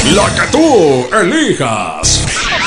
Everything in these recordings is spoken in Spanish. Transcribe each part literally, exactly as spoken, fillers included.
La que tú elijas.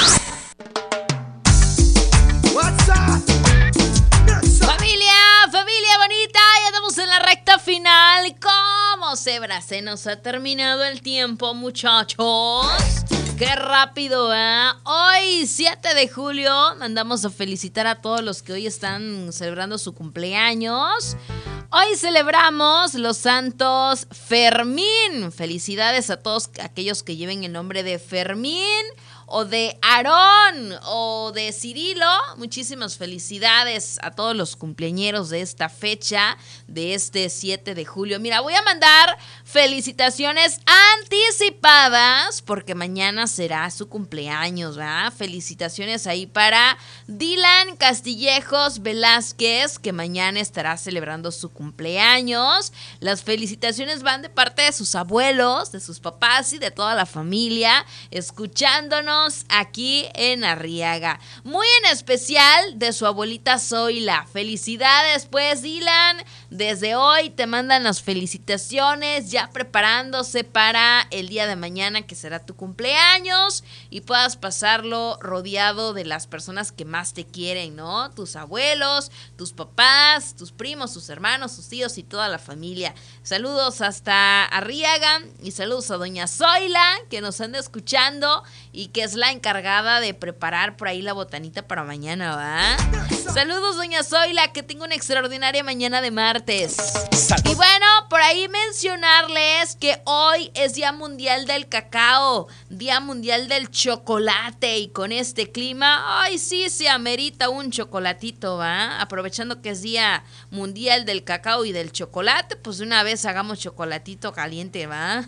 Familia, familia bonita, ya estamos en la recta final. Como cebra, se nos ha terminado el tiempo, muchachos. Qué rápido, ¿eh? Hoy, siete de julio, mandamos a felicitar a todos los que hoy están celebrando su cumpleaños. Hoy celebramos los santos Fermín. Felicidades a todos aquellos que lleven el nombre de Fermín o de Aarón o de Cirilo. Muchísimas felicidades a todos los cumpleañeros de esta fecha, de este siete de julio. Mira, voy a mandar felicitaciones anticipadas porque mañana será su cumpleaños, ¿verdad? Felicitaciones ahí para Dylan Castillejos Velázquez, que mañana estará celebrando su cumpleaños. Las felicitaciones van de parte de sus abuelos, de sus papás y de toda la familia, escuchándonos aquí en Arriaga. Muy en especial de su abuelita Zoila. Felicidades pues, Dylan. Desde hoy te mandan las felicitaciones, ya preparándose para el día de mañana que será tu cumpleaños y puedas pasarlo rodeado de las personas que más te quieren, ¿no? Tus abuelos, tus papás, tus primos, tus hermanos, tus tíos y toda la familia. Saludos hasta Arriaga y saludos a doña Zoila, que nos anda escuchando y que es la encargada de preparar por ahí la botanita para mañana, ¿va? Saludos, doña Zoila, que tenga una extraordinaria mañana de martes. Y bueno, por ahí mencionarles que hoy es Día Mundial del Cacao, Día Mundial del Chocolate, y con este clima, ay, sí, se amerita un chocolatito, ¿va? Aprovechando que es Día Mundial del Cacao y del Chocolate, pues de una vez hagamos chocolatito caliente, ¿va?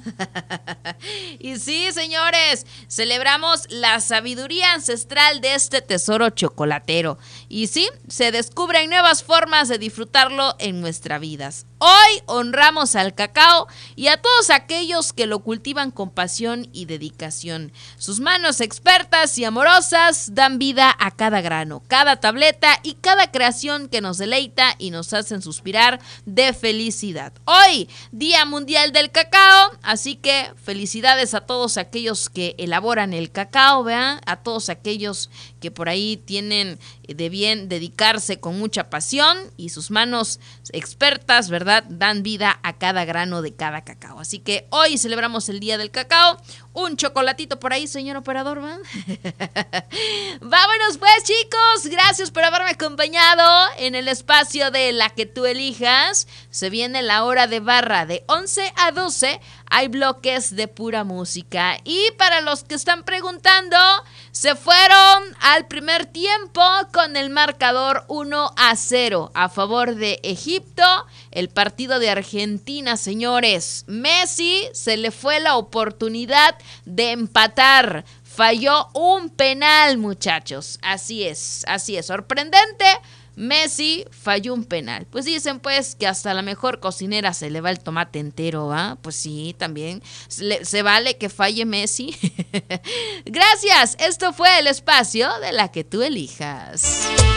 Y sí, señores, celebramos la sabiduría ancestral de este tesoro chocolatero. Y sí, se descubren nuevas formas de disfrutarlo en nuestras vidas. Hoy honramos al cacao y a todos aquellos que lo cultivan con pasión y dedicación. Sus manos expertas y amorosas dan vida a cada grano, cada tableta y cada creación que nos deleita y nos hacen suspirar de felicidad. Hoy, Día Mundial del Cacao, así que felicidades a todos aquellos que elaboran el cacao, ¿verdad? A todos aquellos que por ahí tienen de bien dedicarse con mucha pasión y sus manos expertas, ¿verdad?, dan vida a cada grano de cada cacao. Así que hoy celebramos el Día del Cacao. Un chocolatito por ahí, señor operador, ¿va? Vámonos pues, chicos. Gracias por haberme acompañado en el espacio de La que tú elijas. Se viene la hora de barra de once a doce. Hay bloques de pura música. Y para los que están preguntando, se fueron al primer tiempo con el marcador uno a cero a favor de Egipto. El partido de Argentina, señores. Messi se le fue la oportunidad de empatar. Falló un penal, muchachos. Así es, así es. Sorprendente. Messi falló un penal. Pues dicen pues que hasta la mejor cocinera se le va el tomate entero, ¿ah? Pues sí, también se, se vale que falle Messi. Gracias, esto fue el espacio de La que tú elijas.